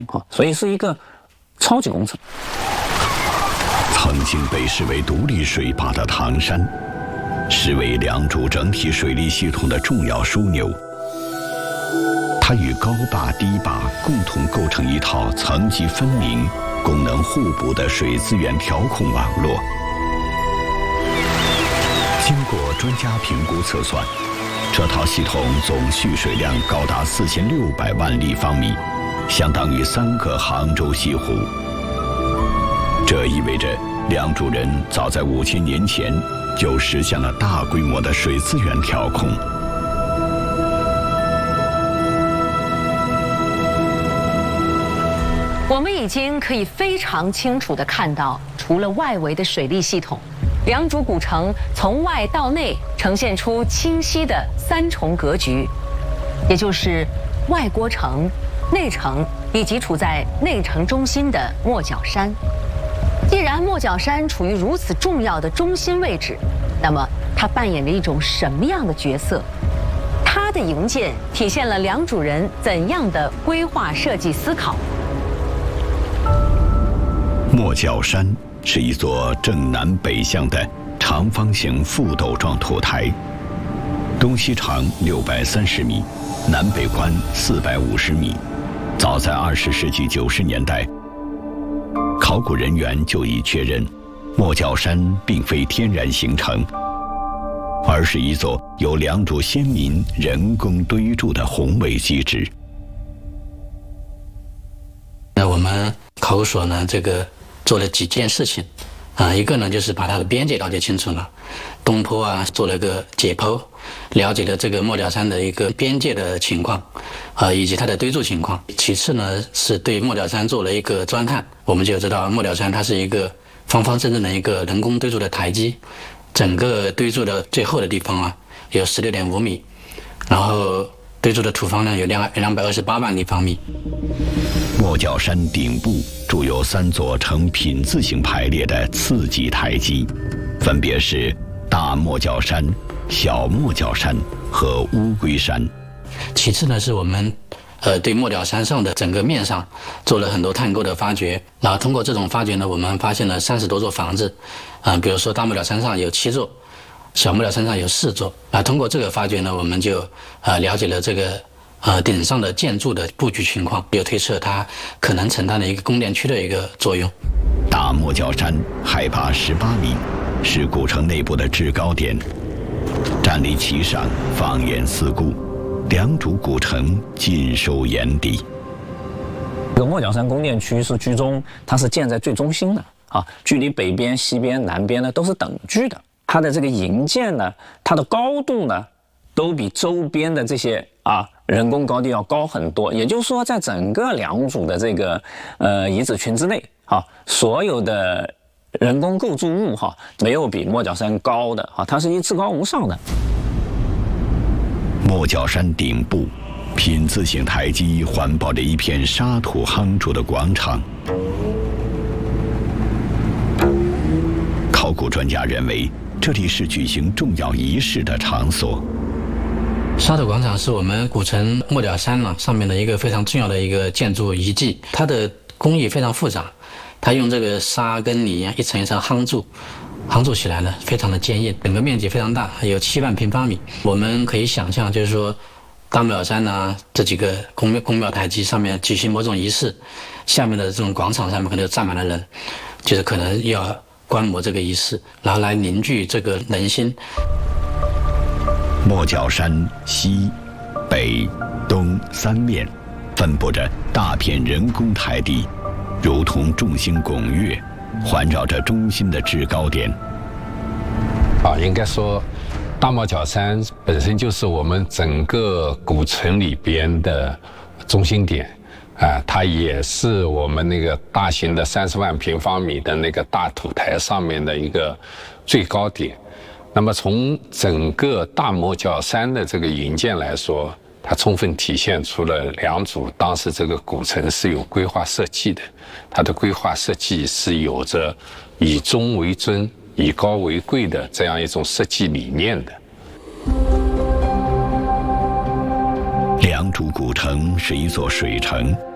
所以是一个超级工程。 曾经被视为独立水坝的唐山，实为良渚整体水利系统的重要枢纽。它与高坝、低坝共同构成一套层级分明、功能互补的水资源调控网络。经过专家评估测算，这套系统总蓄水量高达4600万立方米，相当于3个杭州西湖。这意味着良渚人早在5000年前就实现了大规模的水资源调控。 我们已经可以非常清楚地看到，除了外围的水利系统，良渚古城从外到内呈现出清晰的3重格局，也就是外郭城、内城以及处在内城中心的莫角山。既然莫角山处于如此重要的中心位置，那么它扮演着一种什么样的角色？它的营建体现了良渚人怎样的规划设计思考？ 莫角山是一座正南北向的长方形覆斗状土台，东西长630米，南北宽450米。早在20世纪90年代，考古人员就已确认，莫角山并非天然形成，而是一座由良渚先民人工堆筑的宏伟基址。 那我们考古所呢，做了几件事情，一个呢就是把它的边界了解清楚了，东坡做了个解剖，了解了这个莫角山的一个边界的情况，以及它的堆筑情况。其次呢是对莫角山做了一个专看，我们就知道莫角山它是一个方方正正的一个人工堆筑的台基，整个堆筑的最后的地方有16.5米，然后堆筑的土方量有228万立方米。 莫角山顶部筑有3座呈品字形排列的次级台基，分别是大莫角山、小莫角山和乌龟山。 其次呢是我们对莫角山上的整个面上做了很多探沟的发掘，然后通过这种发掘呢，我们发现了30多座房子，比如说大莫角山上有7座，小莫角山上有4座。通过这个发掘呢，我们就了解了这个顶上的建筑的布局情况，有推测它可能承担了一个供电区的一个作用。 大莫角山海拔18米，是古城内部的制高点，站立其上，放眼四顾，良渚古城尽收眼底。 这个莫角山供电区是居中，它是建在最中心的距离北边、西边、南边呢都是等距的。它的这个营建呢，它的高度呢，都比周边的这些人工高地要高很多。也就是说，在整个良渚的这个遗址群之内所有的人工构筑物没有比莫角山高的它是一至高无上的。 莫角山顶部品字形台基环抱着一片沙土夯筑的广场。考古专家认为，这里是举行重要仪式的场所。 沙土广场是我们古城莫角山上面的一个非常重要的一个建筑遗迹，它的工艺非常复杂，它用这个沙跟泥一层一层夯筑起来呢，非常的坚硬，整个面积非常大，有7万平方米。我们可以想象，就是说大莫角山这几个宫庙台基上面举行某种仪式，下面的这种广场上面可能就站满了人，就是可能要观摩这个仪式，然后来凝聚这个人心。 莫角山西、北、东3面分布着大片人工台地，如同众星拱月，环绕着中心的制高点。 应该说，大莫角山本身就是我们整个古城里边的中心点，它也是我们那个大型的30万平方米的那个大土台上面的一个最高点。那么从整个大莫角山的这个营建来说，它充分体现出了良渚当时这个古城是有规划设计的，它的规划设计是有着以中为尊、以高为贵的这样一种设计理念的。 良渚古城是一座水城，